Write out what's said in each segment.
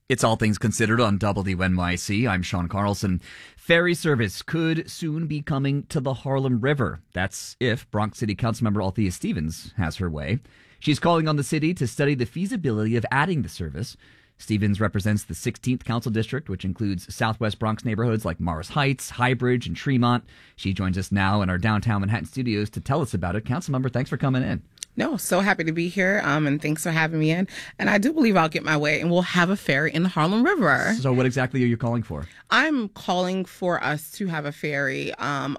It's All Things Considered on WNYC. I'm Sean Carlson. Ferry service could soon be coming to the Harlem River. That's if Bronx City Councilmember Althea Stevens has her way. She's calling on the city to study the feasibility of adding the service. Stevens represents the 16th Council District, which includes Southwest Bronx neighborhoods like Morris Heights, Highbridge, and Tremont. She joins us now in our downtown Manhattan studios to tell us about it. Councilmember, thanks for coming in. No, so happy to be here, and thanks for having me in. And I do believe I'll get my way, and we'll have a ferry in the Harlem River. So what exactly are you calling for? I'm calling for us to have a ferry,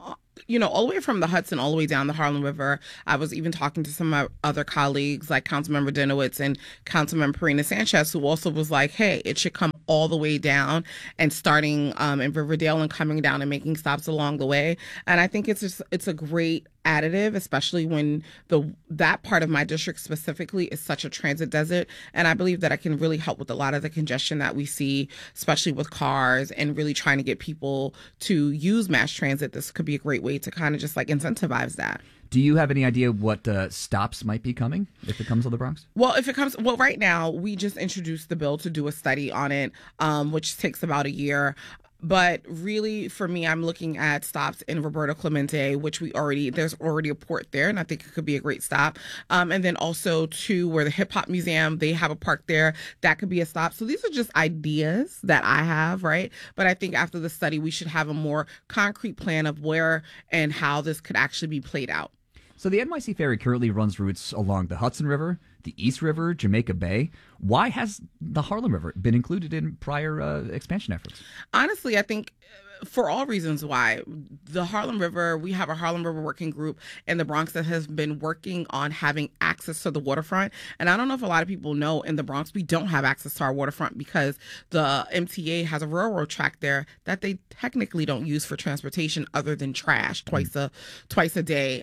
all the way from the Hudson all the way down the Harlem River. I was even talking to some of my other colleagues like Councilmember Dinowitz and Councilmember Parina Sanchez, who also was like, hey, it should come all the way down and starting in Riverdale and coming down and making stops along the way. And I think it's a great additive, especially when that part of my district specifically is such a transit desert. And I believe that I can really help with a lot of the congestion that we see, especially with cars, and really trying to get people to use mass transit. This could be a great way to kind of just like incentivize that. Do you have any idea what stops might be coming if it comes to the Bronx? Well, right now, we just introduced the bill to do a study on it, which takes about a year. But really, for me, I'm looking at stops in Roberto Clemente, which there's already a port there, and I think it could be a great stop. And then also to where the Hip Hop Museum, they have a park there. That could be a stop. So these are just ideas that I have, right? But I think after the study, we should have a more concrete plan of where and how this could actually be played out. So the NYC Ferry currently runs routes along the Hudson River, the East River, Jamaica Bay. Why has the Harlem River been included in prior expansion efforts? Honestly, I think for all reasons why. The Harlem River, we have a Harlem River working group in the Bronx that has been working on having access to the waterfront. And I don't know if a lot of people know, in the Bronx, we don't have access to our waterfront because the MTA has a railroad track there that they technically don't use for transportation other than trash twice a day.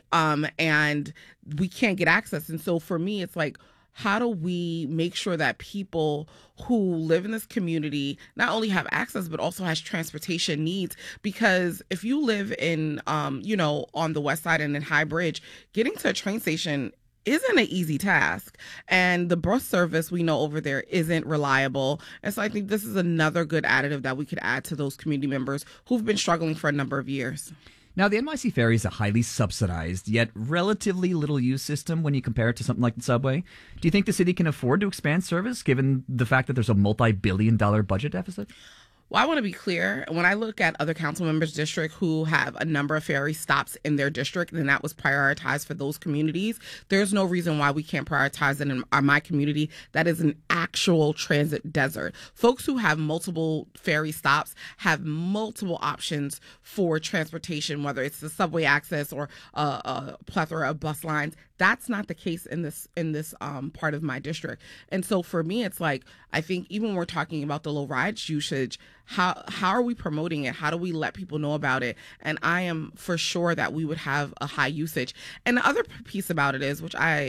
And we can't get access. And so for me, it's like, how do we make sure that people who live in this community not only have access, but also has transportation needs? Because if you live in, on the west side and in High Bridge, getting to a train station isn't an easy task. And the bus service we know over there isn't reliable. And so I think this is another good additive that we could add to those community members who've been struggling for a number of years. Now, the NYC Ferry is a highly subsidized, yet relatively little-used system when you compare it to something like the subway. Do you think the city can afford to expand service, given the fact that there's a multi-billion-dollar budget deficit? Well, I want to be clear. When I look at other council members' district who have a number of ferry stops in their district, and that was prioritized for those communities, there's no reason why we can't prioritize it in my community. That is an actual transit desert. Folks who have multiple ferry stops have multiple options for transportation, whether it's the subway access or a plethora of bus lines. That's not the case in this part of my district. And so for me, it's like, I think even when we're talking about the low rides usage, how are we promoting it? How do we let people know about it? And I am for sure that we would have a high usage. And the other piece about it is, which I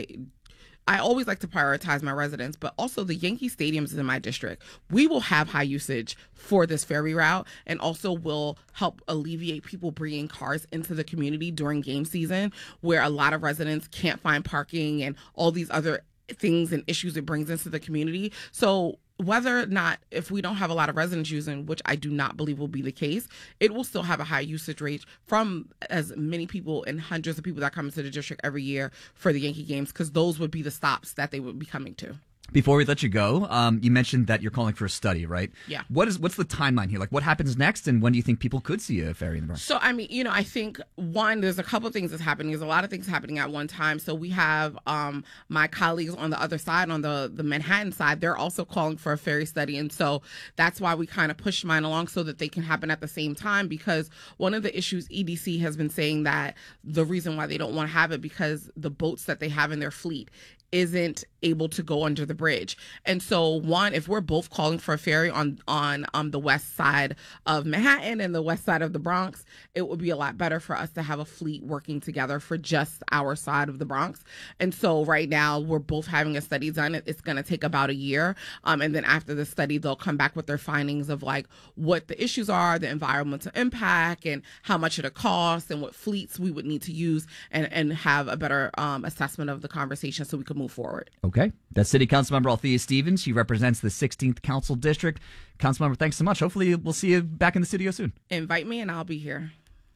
always like to prioritize my residents, but also the Yankee stadiums in my district. We will have high usage for this ferry route, and also will help alleviate people bringing cars into the community during game season, where a lot of residents can't find parking and all these other things and issues it brings into the community. So whether or not, if we don't have a lot of residents using, which I do not believe will be the case, it will still have a high usage rate from as many people and hundreds of people that come into the district every year for the Yankee games, because those would be the stops that they would be coming to. Before we let you go, you mentioned that you're calling for a study, right? Yeah. What's the timeline here? Like, what happens next, and when do you think people could see a ferry in the Bronx? So, I mean, I think, one, there's a couple of things that's happening. There's a lot of things happening at one time. So we have my colleagues on the other side, on the Manhattan side, they're also calling for a ferry study. And so that's why we kind of push mine along so that they can happen at the same time, because one of the issues EDC has been saying that the reason why they don't want to have it, because the boats that they have in their fleet isn't able to go under the bridge. And so, one, if we're both calling for a ferry on the west side of Manhattan and the west side of the Bronx, it would be a lot better for us to have a fleet working together for just our side of the Bronx. And so right now we're both having a study done. It's going to take about a year. And then after the study, they'll come back with their findings of like what the issues are, the environmental impact, and how much it'll cost, and what fleets we would need to use, and have a better assessment of the conversation so we can move forward. Okay. That's City Councilmember Althea Stevens. She represents the 16th Council District. Councilmember, thanks so much. Hopefully we'll see you back in the studio soon. Invite me and I'll be here.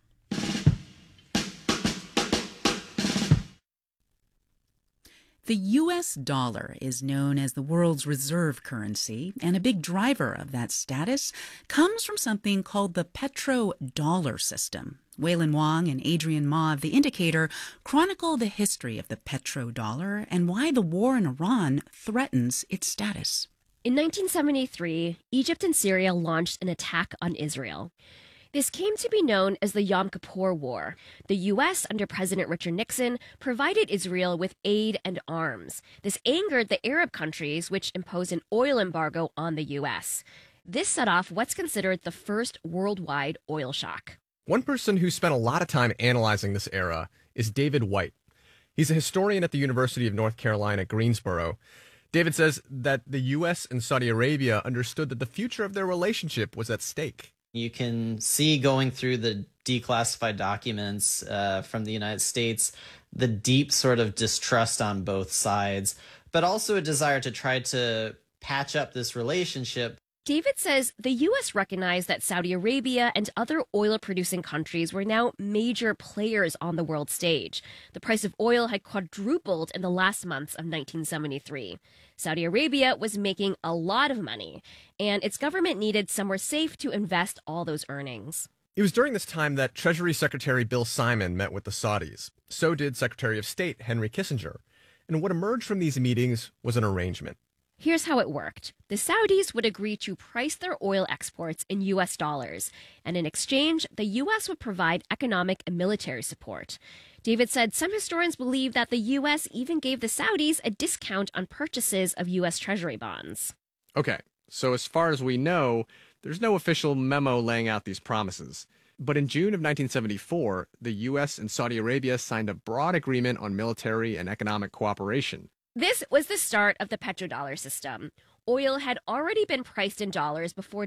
The U.S. dollar is known as the world's reserve currency, and a big driver of that status comes from something called the petrodollar system. Waylon Wong and Adrian Ma of The Indicator chronicle the history of the petrodollar and why the war in Iran threatens its status. In 1973, Egypt and Syria launched an attack on Israel. This came to be known as the Yom Kippur War. The U.S., under President Richard Nixon, provided Israel with aid and arms. This angered the Arab countries, which imposed an oil embargo on the U.S. This set off what's considered the first worldwide oil shock. One person who spent a lot of time analyzing this era is David White. He's a historian at the University of North Carolina, Greensboro. David says that the U.S. and Saudi Arabia understood that the future of their relationship was at stake. You can see going through the declassified documents from the United States, the deep sort of distrust on both sides, but also a desire to try to patch up this relationship. David says the U.S. recognized that Saudi Arabia and other oil-producing countries were now major players on the world stage. The price of oil had quadrupled in the last months of 1973. Saudi Arabia was making a lot of money, and its government needed somewhere safe to invest all those earnings. It was during this time that Treasury Secretary Bill Simon met with the Saudis. So did Secretary of State Henry Kissinger. And what emerged from these meetings was an arrangement. Here's how it worked. The Saudis would agree to price their oil exports in U.S. dollars, and in exchange, the U.S. would provide economic and military support. David said some historians believe that the U.S. even gave the Saudis a discount on purchases of U.S. Treasury bonds. Okay, so as far as we know, there's no official memo laying out these promises. But in June of 1974, the U.S. and Saudi Arabia signed a broad agreement on military and economic cooperation. This was the start of the petrodollar system. Oil had already been priced in dollars before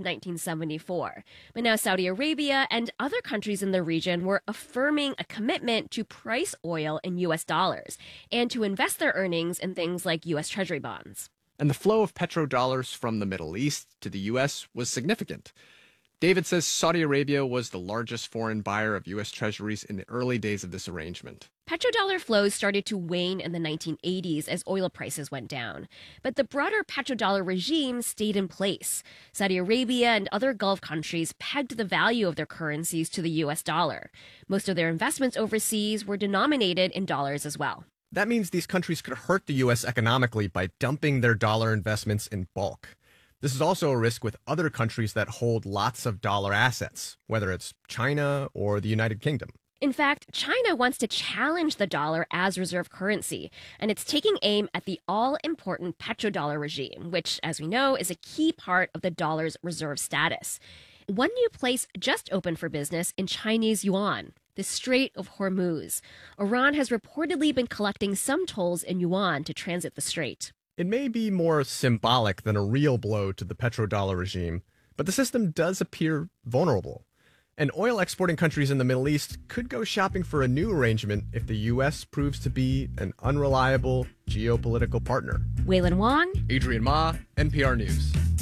1974, but now Saudi Arabia and other countries in the region were affirming a commitment to price oil in U.S. dollars and to invest their earnings in things like U.S. Treasury bonds. And the flow of petrodollars from the Middle East to the U.S. was significant. David says Saudi Arabia was the largest foreign buyer of U.S. treasuries in the early days of this arrangement. Petrodollar flows started to wane in the 1980s as oil prices went down. But the broader petrodollar regime stayed in place. Saudi Arabia and other Gulf countries pegged the value of their currencies to the U.S. dollar. Most of their investments overseas were denominated in dollars as well. That means these countries could hurt the U.S. economically by dumping their dollar investments in bulk. This is also a risk with other countries that hold lots of dollar assets, whether it's China or the United Kingdom. In fact, China wants to challenge the dollar as reserve currency, and it's taking aim at the all-important petrodollar regime, which, as we know, is a key part of the dollar's reserve status. One new place just opened for business in Chinese yuan, the Strait of Hormuz. Iran has reportedly been collecting some tolls in yuan to transit the strait. It may be more symbolic than a real blow to the petrodollar regime, but the system does appear vulnerable. And oil exporting countries in the Middle East could go shopping for a new arrangement if the U.S. proves to be an unreliable geopolitical partner. Waylon Wong, Adrian Ma, NPR News.